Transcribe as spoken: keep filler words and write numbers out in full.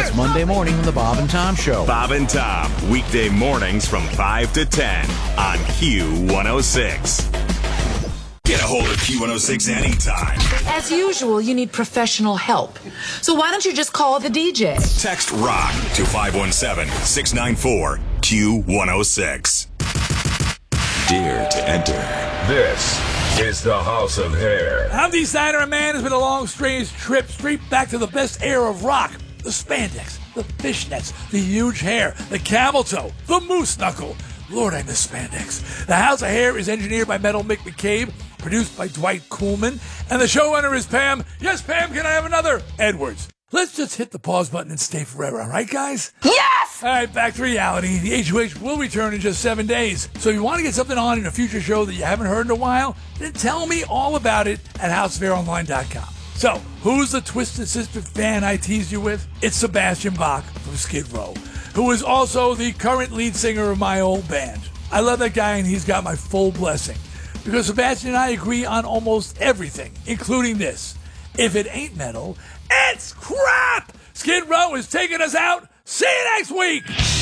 It's Monday morning on the Bob and Tom Show. Bob and Tom, weekday mornings from five to ten on Q one oh six. Get a hold of Q one oh six anytime. As usual, you need professional help. So why don't you just call the D J? Text ROCK to five one seven, six nine four, Q one oh six. Dare to enter. This is the House of Hair. I'm D. Snyder, and man, it's been a long, strange trip straight back to the best era of rock. The spandex, the fishnets, the huge hair, the camel toe, the moose knuckle. Lord, I miss spandex. The House of Hair is engineered by Metal Mick McCabe, produced by Dwight Kuhlman, and the showrunner is Pam. Yes, Pam, can I have another? Edwards. Let's just hit the pause button and stay forever, all right, guys? Yes! All right, back to reality. The H O H will return in just seven days. So if you want to get something on in a future show that you haven't heard in a while, then tell me all about it at house of hair online dot com. So, who's the Twisted Sister fan I teased you with? It's Sebastian Bach from Skid Row, who is also the current lead singer of my old band. I love that guy, and he's got my full blessing. Because Sebastian and I agree on almost everything, including this. If it ain't metal, it's crap! Skid Row is taking us out. See you next week!